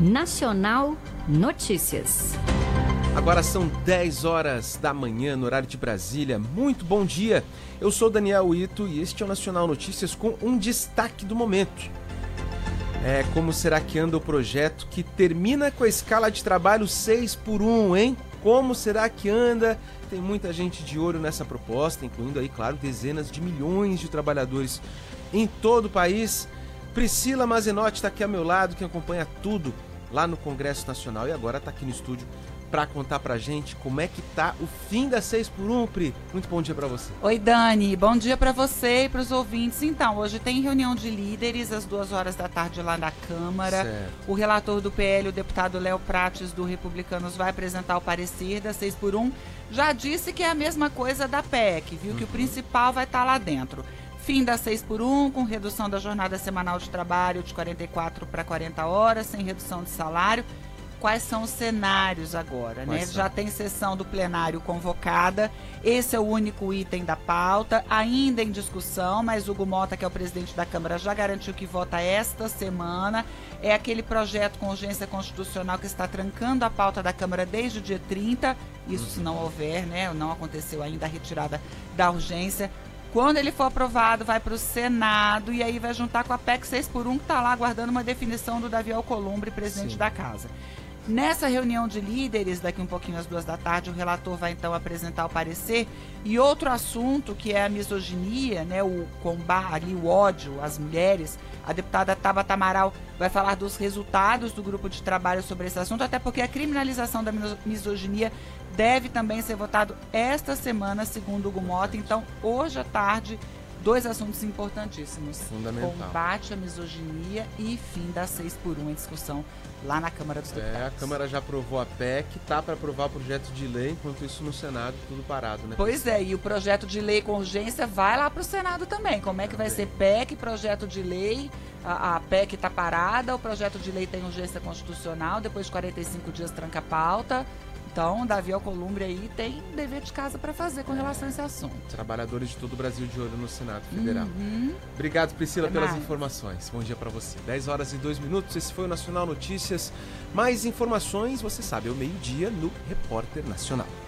Nacional Notícias. Agora são 10 horas da manhã no horário de Brasília. Muito bom dia. Eu sou Daniel Ito e este é o Nacional Notícias com um destaque do momento. Como será que anda o projeto que termina com a escala de trabalho 6x1, hein? Como será que anda? Tem muita gente de olho nessa proposta, incluindo aí, claro, dezenas de milhões de trabalhadores em todo o país. Priscila Mazenotti está aqui ao meu lado, que acompanha tudo lá no Congresso Nacional e agora está aqui no estúdio para contar pra gente como é que tá o fim da 6x1, Pri. Muito bom dia para você. Oi, Dani. Bom dia para você e para os ouvintes. Então, hoje tem reunião de líderes às 14h lá na Câmara. Certo. O relator do PL, o deputado Léo Prates, do Republicanos, vai apresentar o parecer da 6x1. Já disse que é a mesma coisa da PEC, viu? Que o principal vai estar lá dentro. Fim da 6x1, com redução da jornada semanal de trabalho de 44 para 40 horas, sem redução de salário. Quais são os cenários agora, né? Já tem sessão do plenário convocada, esse é o único item da pauta, ainda em discussão, mas Hugo Mota, que é o presidente da Câmara, já garantiu que vota esta semana. É aquele projeto com urgência constitucional que está trancando a pauta da Câmara desde o dia 30, isso se não houver, né? Não aconteceu ainda a retirada da urgência. Quando ele for aprovado, vai para o Senado e aí vai juntar com a PEC 6x1, que está lá aguardando uma definição do Davi Alcolumbre, presidente da Casa. Nessa reunião de líderes, daqui um pouquinho às 14h, o relator vai então apresentar o parecer. E outro assunto, que é a misoginia, né, o combate, ali, o ódio às mulheres, a deputada Tabata Amaral vai falar dos resultados do grupo de trabalho sobre esse assunto, até porque a criminalização da misoginia deve também ser votado esta semana, segundo Hugo Mota. Então, hoje à tarde, dois assuntos importantíssimos. Fundamental. Combate à misoginia e fim da 6x1 em discussão lá na Câmara dos Deputados. A Câmara já aprovou a PEC, tá para aprovar o projeto de lei, enquanto isso no Senado tudo parado, né? Pois é, e o projeto de lei com urgência vai lá para o Senado também. Como é que vai ser PEC, projeto de lei? A PEC está parada, o projeto de lei tem urgência constitucional, depois de 45 dias tranca a pauta. Então, Davi Alcolumbre aí tem dever de casa para fazer com relação a esse assunto. Trabalhadores de todo o Brasil de olho no Senado Federal. Obrigado, Priscila, pelas informações. Bom dia para você. 10 horas e 2 minutos, esse foi o Nacional Notícias. Mais informações, você sabe, é o meio-dia no Repórter Nacional.